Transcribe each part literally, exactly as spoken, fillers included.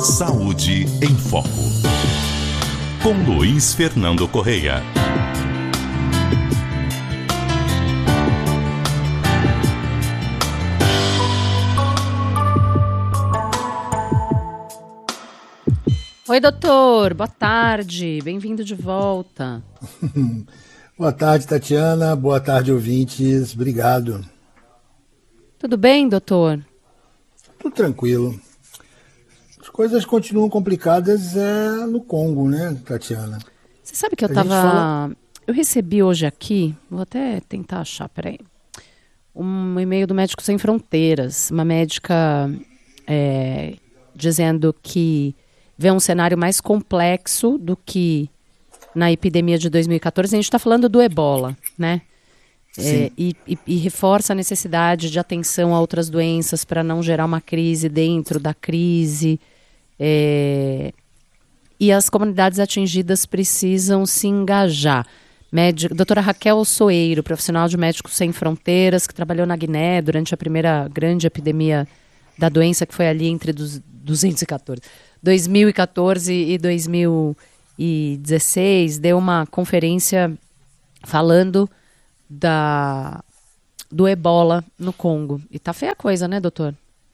Saúde em Foco, com Luiz Fernando Correia. Oi, doutor. Boa tarde. Bem-vindo de volta. Boa tarde, Tatiana. Boa tarde, ouvintes. Obrigado. Tudo bem, doutor? Tudo tranquilo. As coisas continuam complicadas é, no Congo, né, Tatiana? Você sabe que eu A tava... gente fala- Eu recebi hoje aqui, vou até tentar achar, peraí, um e-mail do Médicos Sem Fronteiras, uma médica é, dizendo que vê um cenário mais complexo do que na epidemia de dois mil e quatorze. A gente está falando do ebola, né? É, e, e, e reforça a necessidade de atenção a outras doenças para não gerar uma crise dentro da crise. É, e as comunidades atingidas precisam se engajar. Médica, doutora Raquel Soeiro, profissional de Médicos Sem Fronteiras, que trabalhou na Guiné durante a primeira grande epidemia da doença, que foi ali entre dos, duzentos e quatorze, dois mil e quatorze e dois mil e dezesseis, deu uma conferência falando da, do ebola no Congo. E tá feia a coisa, né, doutor?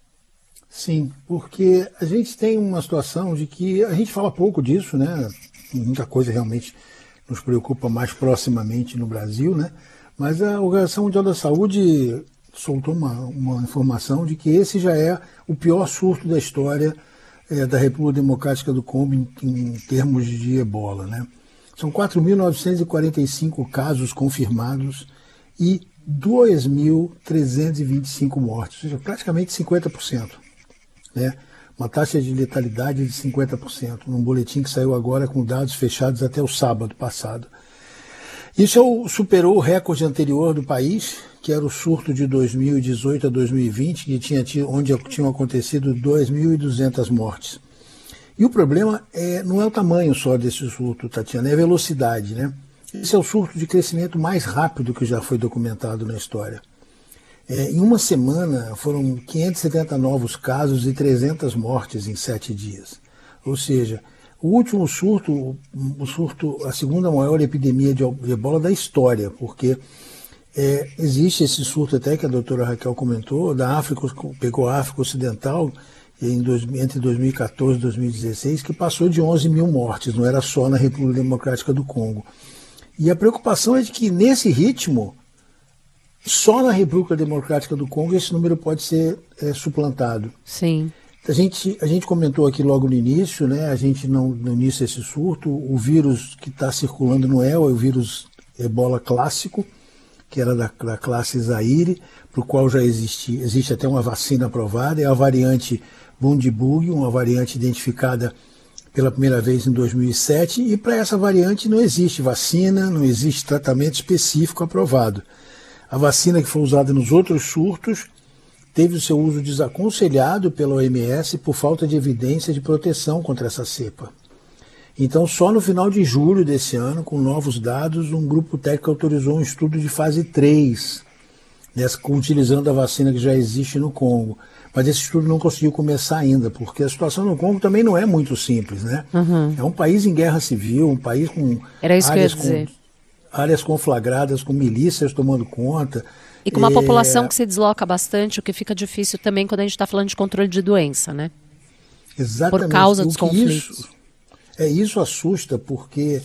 Sim, porque a gente tem uma situação de que a gente fala pouco disso, né? Muita coisa realmente nos preocupa mais proximamente no Brasil, né? Mas a Organização Mundial da Saúde soltou uma, uma informação de que esse já é o pior surto da história é, da República Democrática do Congo em, em termos de ebola, né? São quatro mil novecentos e quarenta e cinco casos confirmados e dois mil trezentos e vinte e cinco mortes, ou seja, praticamente cinquenta por cento, né? Uma taxa de letalidade de cinquenta por cento, num boletim que saiu agora com dados fechados até o sábado passado. Isso é o, superou o recorde anterior do país, que era o surto de dois mil e dezoito a dois mil e vinte, que tinha, onde tinham acontecido dois mil e duzentas mortes. E o problema é, não é o tamanho só desse surto, Tatiana, é a velocidade, né? Esse é o surto de crescimento mais rápido que já foi documentado na história. É, em uma semana foram quinhentos e setenta novos casos e trezentas mortes em sete dias. Ou seja, o último surto, o surto, a segunda maior epidemia de ebola da história, porque é, existe esse surto até que a doutora Raquel comentou, da África, pegou a África Ocidental em dois, entre dois mil e quatorze e dois mil e dezesseis, que passou de onze mil mortes, não era só na República Democrática do Congo. E a preocupação é de que nesse ritmo, só na República Democrática do Congo esse número pode ser é, suplantado. Sim. A gente, a gente comentou aqui logo no início, né? A gente não, no início desse surto, o vírus que está circulando não é o vírus ebola clássico, que era da, da classe Zaire, para o qual já existe, existe até uma vacina aprovada, é a variante Bundibug, uma variante identificada pela primeira vez em dois mil e sete, e para essa variante não existe vacina, não existe tratamento específico aprovado. A vacina que foi usada nos outros surtos teve o seu uso desaconselhado pela O M S por falta de evidência de proteção contra essa cepa. Então, só no final de julho desse ano, com novos dados, um grupo técnico autorizou um estudo de fase três, nessa, utilizando a vacina que já existe no Congo. Mas esse estudo não conseguiu começar ainda, porque a situação no Congo também não é muito simples, né? Uhum. É um país em guerra civil, um país com Era isso áreas, que eu ia dizer. Com, áreas conflagradas, com milícias tomando conta. E com uma é... população que se desloca bastante, o que fica difícil também quando a gente está falando de controle de doença, né? Exatamente. Por causa dos o que conflitos. Isso, é, isso assusta porque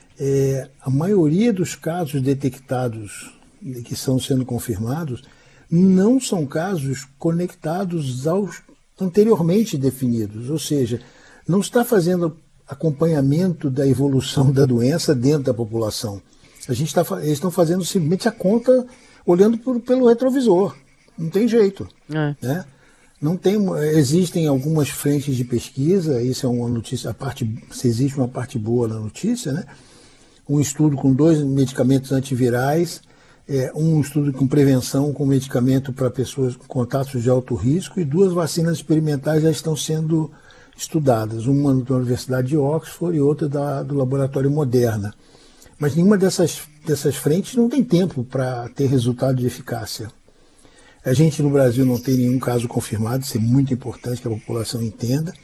é, a maioria dos casos detectados que estão sendo confirmados não são casos conectados aos anteriormente definidos, ou seja, não está fazendo acompanhamento da evolução da doença dentro da população. A gente tá, eles estão fazendo simplesmente a conta olhando por, pelo retrovisor. Não tem jeito. É. Né? Não tem, existem algumas frentes de pesquisa, isso é uma notícia, a parte, se existe uma parte boa na notícia, né? Um estudo com dois medicamentos antivirais, é, um estudo com prevenção com medicamento para pessoas com contatos de alto risco e duas vacinas experimentais já estão sendo estudadas, uma da Universidade de Oxford e outra da, do Laboratório Moderna. Mas nenhuma dessas, dessas frentes não tem tempo para ter resultado de eficácia. A gente no Brasil não tem nenhum caso confirmado, isso é muito importante que a população entenda.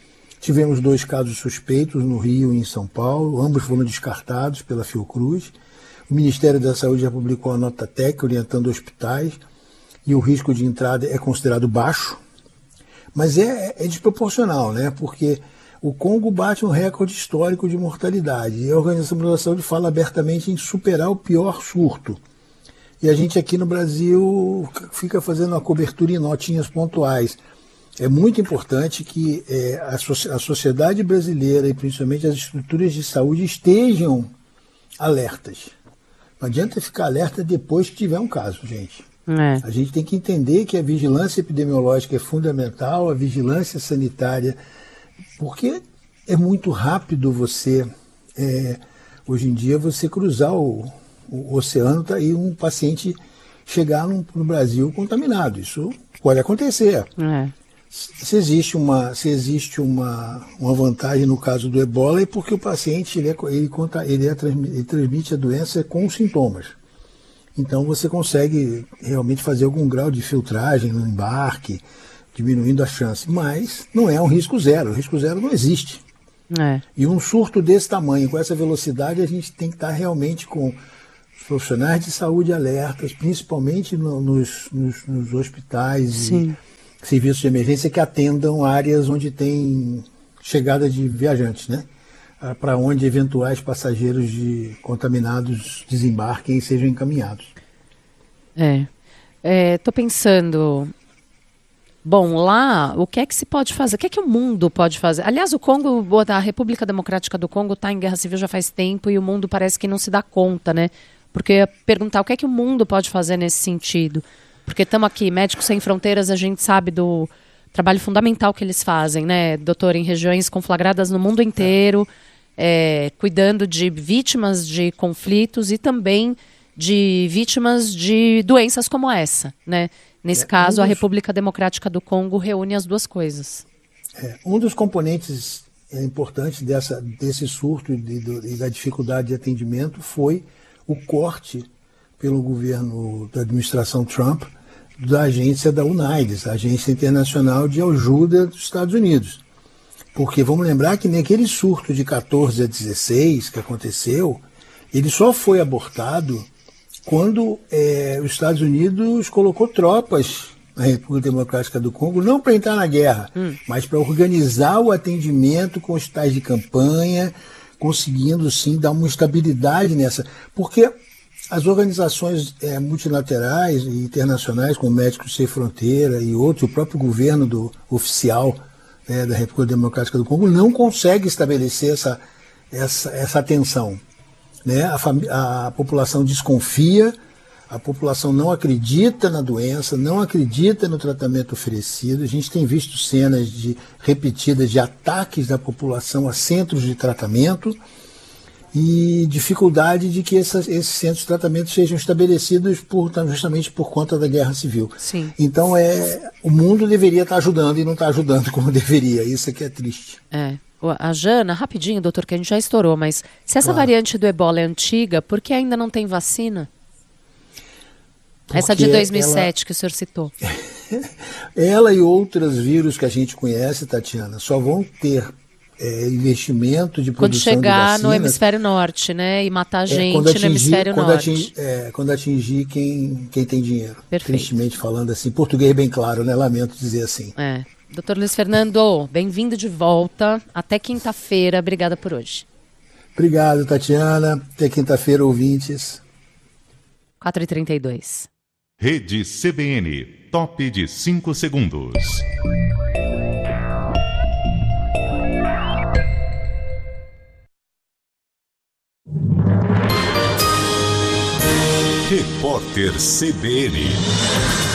Tivemos dois casos suspeitos no Rio e em São Paulo, ambos foram descartados pela Fiocruz. O Ministério da Saúde já publicou a nota técnica orientando hospitais e o risco de entrada é considerado baixo, mas é, é desproporcional, né? Porque o Congo bate um recorde histórico de mortalidade e a Organização Mundial da Saúde fala abertamente em superar o pior surto. E a gente aqui no Brasil fica fazendo uma cobertura em notinhas pontuais. É muito importante que é, a, so- a sociedade brasileira e principalmente as estruturas de saúde estejam alertas. Não adianta ficar alerta depois que tiver um caso, gente. É. A gente tem que entender que a vigilância epidemiológica é fundamental, a vigilância sanitária, porque é muito rápido você, é, hoje em dia, você cruzar o, o oceano tá, e um paciente chegar no, no Brasil contaminado. Isso pode acontecer. É. Se existe, uma, se existe uma, uma vantagem no caso do ebola é porque o paciente ele, é, ele, conta, ele, é, ele transmite a doença com sintomas. Então você consegue realmente fazer algum grau de filtragem no embarque, diminuindo a chance. Mas não é um risco zero. O risco zero não existe. É. E um surto desse tamanho, com essa velocidade, a gente tem que estar realmente com os profissionais de saúde alertas, principalmente no, nos, nos, nos hospitais Sim. e serviços de emergência que atendam áreas onde tem chegada de viajantes, né? Para onde eventuais passageiros de contaminados desembarquem e sejam encaminhados. É. Estou pensando... Bom, lá, o que é que se pode fazer? O que é que o mundo pode fazer? Aliás, o Congo, a República Democrática do Congo está em guerra civil já faz tempo e o mundo parece que não se dá conta, né? Porque eu ia perguntar o que é que o mundo pode fazer nesse sentido. Porque estamos aqui, Médicos Sem Fronteiras, a gente sabe do trabalho fundamental que eles fazem, né, doutor, em regiões conflagradas no mundo inteiro, é, cuidando de vítimas de conflitos e também de vítimas de doenças como essa, né? Nesse é, caso, um dos... a República Democrática do Congo reúne as duas coisas. É, um dos componentes importantes dessa, desse surto e, de, e da dificuldade de atendimento foi o corte pelo governo da administração Trump da agência da UNAIDS, a Agência Internacional de Ajuda dos Estados Unidos. Porque vamos lembrar que naquele surto de quatorze a dezesseis que aconteceu, ele só foi abortado quando é, os Estados Unidos colocou tropas na República Democrática do Congo, não para entrar na guerra, hum. mas para organizar o atendimento com hospitais de campanha, conseguindo sim dar uma estabilidade nessa. Porque as organizações é, multilaterais e internacionais, como Médicos Sem Fronteira e outros, o próprio governo do, oficial é, da República Democrática do Congo, não consegue estabelecer essa, essa, essa atenção. Né? A, a população desconfia, a população não acredita na doença, não acredita no tratamento oferecido. A gente tem visto cenas de, repetidas de ataques da população a centros de tratamento e dificuldade de que essas, esses centros de tratamento sejam estabelecidos por, justamente por conta da guerra civil. Sim. Então é, o mundo deveria estar ajudando e não está ajudando como deveria. Isso aqui é triste. É. A Jana, rapidinho, doutor, que a gente já estourou, mas se essa claro. variante do ebola é antiga, por que ainda não tem vacina? Porque essa de dois mil e sete ela... que o senhor citou. Ela e outros vírus que a gente conhece, Tatiana, só vão ter é, investimento de produção de quando chegar vacinas, no hemisfério norte, né? E matar gente é, atingir, no hemisfério quando norte. Atingir, é, quando atingir quem, quem tem dinheiro. Perfeito. Tristemente falando assim, português bem claro, né? Lamento dizer assim. É. doutor Luiz Fernando, bem-vindo de volta. Até quinta-feira. Obrigada por hoje. Obrigado, Tatiana. Até quinta-feira, ouvintes. quatro e trinta e dois. Rede C B N, top de cinco segundos. Repórter C B N.